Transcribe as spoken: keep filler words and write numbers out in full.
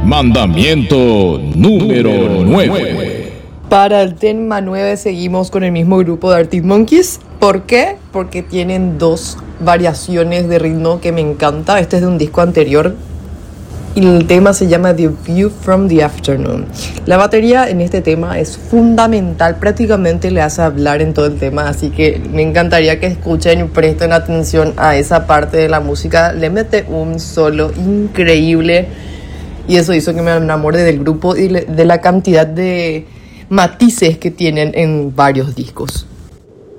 Mandamiento número nueve. Para el tema nueve seguimos con el mismo grupo de Arctic Monkeys. ¿Por qué? Porque tienen dos variaciones de ritmo que me encanta. Este es de un disco anterior y el tema se llama The View from the Afternoon. La batería en este tema es fundamental, prácticamente le hace hablar en todo el tema, así que me encantaría que escuchen y presten atención a esa parte de la música. Le mete un solo increíble y eso hizo que me enamore del grupo y de la cantidad de matices que tienen en varios discos.